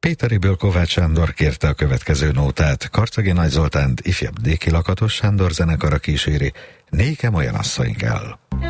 Péteriből Kovács Sándor kérte a következő nótát. Karcagi Nagy Zoltánt ifjabb Déki Lakatos Sándor zenekara kíséri, Nékem olyan asszony kell.